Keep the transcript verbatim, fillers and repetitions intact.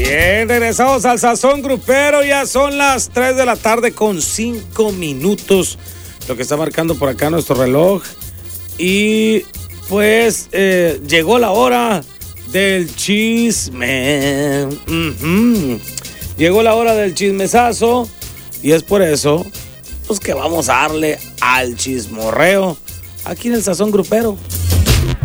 Bien, regresamos al Sazón Grupero. Ya son las tres de la tarde con cinco minutos. Lo que está marcando por acá nuestro reloj. Y pues eh, llegó la hora del chisme. Uh-huh. Llegó la hora del chismesazo. Y es por eso pues que vamos a darle al chismorreo aquí en el Sazón Grupero.